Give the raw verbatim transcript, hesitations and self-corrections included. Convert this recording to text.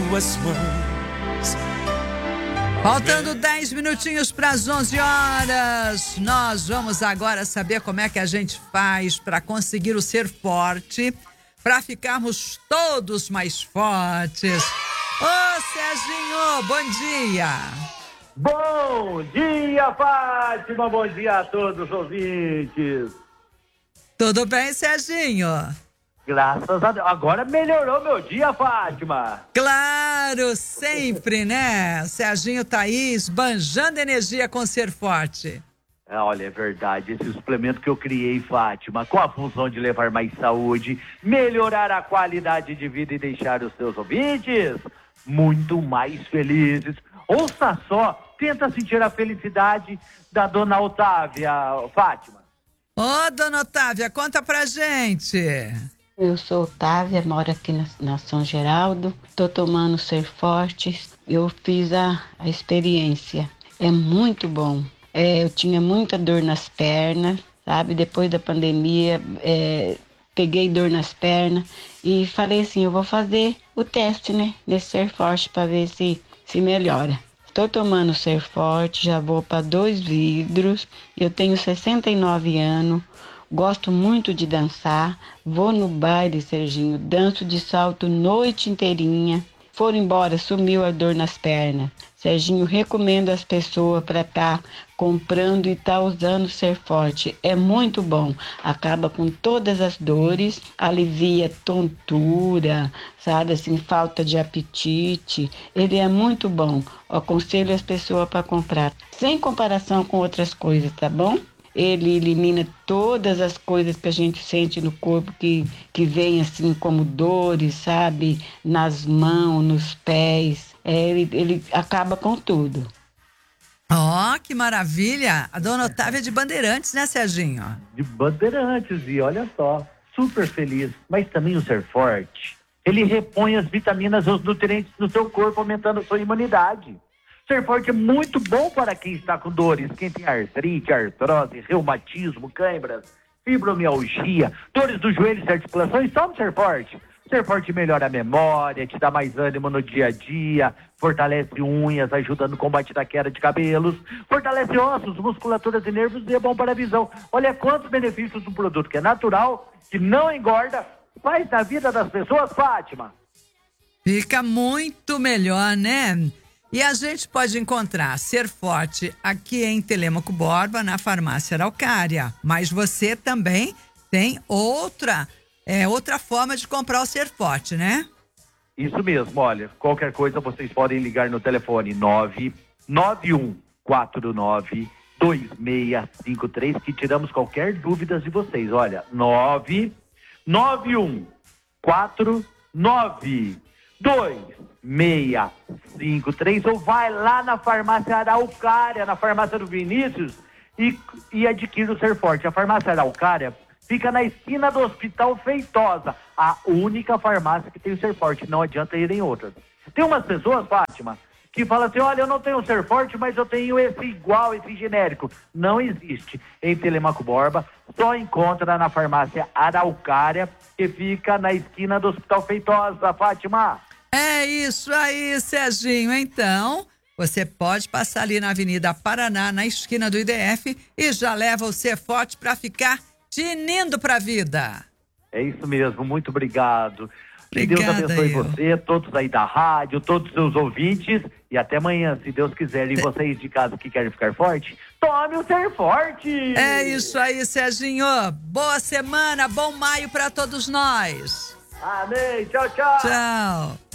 tuas mãos. Faltando dez minutinhos para as onze horas, nós vamos agora saber como é que a gente faz para conseguir o Ser Forte, para ficarmos todos mais fortes. Ô, Serginho, bom dia. Bom dia, Fátima, bom dia a todos os ouvintes. Tudo bem, Serginho? Graças a Deus. Agora melhorou meu dia, Fátima. Claro, sempre, né? O Serginho tá aí esbanjando energia com Ser Forte. É, olha, é verdade. Esse suplemento que eu criei, Fátima, com a função de levar mais saúde, melhorar a qualidade de vida e deixar os seus ouvintes muito mais felizes. Ouça só, tenta sentir a felicidade da dona Otávia, Fátima. Ô, dona Otávia, conta pra gente. Eu sou Otávia, moro aqui na, na São Geraldo, tô tomando Ser Forte, eu fiz a, a experiência, é muito bom. É, eu tinha muita dor nas pernas, sabe, depois da pandemia, é, peguei dor nas pernas e falei assim, eu vou fazer o teste, né, desse Ser Forte para ver se, se melhora. Estou tomando Ser Forte, já vou para dois vidros, eu tenho sessenta e nove anos, gosto muito de dançar, vou no baile, Serginho, danço de salto noite inteirinha. Foram embora, sumiu a dor nas pernas. Serginho, recomendo as pessoas para estar tá comprando e estar tá usando Ser Forte. É muito bom. Acaba com todas as dores, alivia tontura, sabe, assim, falta de apetite. Ele é muito bom. Aconselho as pessoas para comprar, sem comparação com outras coisas, tá bom? Ele elimina todas as coisas que a gente sente no corpo que, que vem assim como dores, sabe? Nas mãos, nos pés. É, ele, ele acaba com tudo. Ó, oh, que maravilha! A dona Otávia é de Bandeirantes, né, Serginho? De Bandeirantes, e olha só, super feliz. Mas também o Ser Forte, ele repõe as vitaminas e os nutrientes no seu corpo, aumentando a sua imunidade. Ser Forte é muito bom para quem está com dores, quem tem artrite, artrose, reumatismo, câimbras, fibromialgia, dores dos joelhos e articulações. Toma Ser Forte. Ser Forte melhora a memória, te dá mais ânimo no dia a dia, fortalece unhas, ajuda no combate da queda de cabelos, fortalece ossos, musculaturas e nervos e é bom para a visão. Olha quantos benefícios do produto que é natural, que não engorda, faz na vida das pessoas, Fátima. Fica muito melhor, né? E a gente pode encontrar Ser Forte aqui em Telêmaco Borba, na farmácia Araucária. Mas você também tem outra, é, outra forma de comprar o Ser Forte, né? Isso mesmo, olha, qualquer coisa vocês podem ligar no telefone nove nove um quatro nove dois seis cinco três que tiramos qualquer dúvida de vocês. Olha, nove nove um quatro nove dois seis cinco três ou vai lá na farmácia Araucária, na farmácia do Vinícius e, e adquire o Ser Forte. A farmácia Araucária fica na esquina do Hospital Feitosa, a única farmácia que tem o Ser Forte, não adianta ir em outras. Tem umas pessoas, Fátima, que falam assim, olha, eu não tenho o Ser Forte, mas eu tenho esse igual, esse genérico. Não existe. Em Telêmaco Borba, só encontra na farmácia Araucária, que fica na esquina do Hospital Feitosa, Fátima. É isso aí, Serginho. Então, você pode passar ali na Avenida Paraná, na esquina do I D F, e já leva o Ser Forte para ficar tinindo pra vida. É isso mesmo, muito obrigado. Que Obrigada, Deus abençoe eu. você, todos aí da rádio, todos os seus ouvintes, e até amanhã, se Deus quiser. E vocês de casa que querem ficar forte, tome o Ser Forte! É isso aí, Serginho. Boa semana, bom maio para todos nós. Amém, tchau, tchau! Tchau.